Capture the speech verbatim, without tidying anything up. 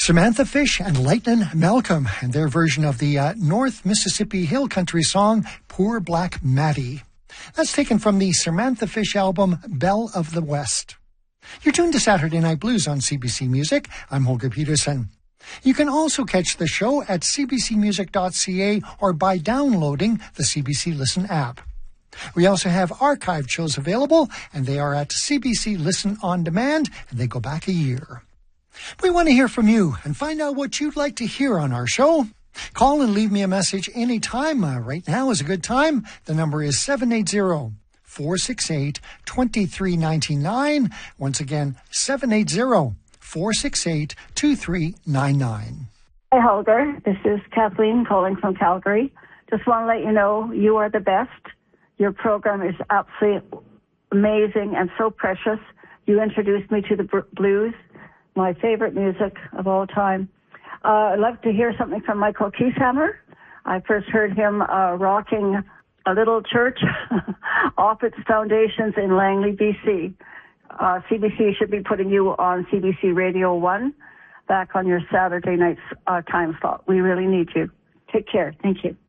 Samantha Fish and Lightnin' Malcolm and their version of the uh, North Mississippi Hill Country song, Poor Black Mattie. That's taken from the Samantha Fish album, Belle of the West. You're tuned to Saturday Night Blues on C B C Music. I'm Holger Peterson. You can also catch the show at c b c music dot c a or by downloading the C B C Listen app. We also have archived shows available, and they are at C B C Listen On Demand, and they go back a year. We want to hear from you and find out what you'd like to hear on our show. Call and leave me a message anytime. Uh, right now is a good time. The number is seven eight zero, four six eight, two three nine nine. Once again, seven eight zero, four six eight, two three nine nine. Hi, Holger. This is Kathleen calling from Calgary. Just want to let you know you are the best. Your program is absolutely amazing and so precious. You introduced me to the br- blues, my favorite music of all time. Uh, I'd love to hear something from Michael Kieshammer. I first heard him uh, rocking a little church off its foundations in Langley, B C. Uh, C B C should be putting you on C B C Radio one back on your Saturday night's uh, time slot. We really need you. Take care. Thank you.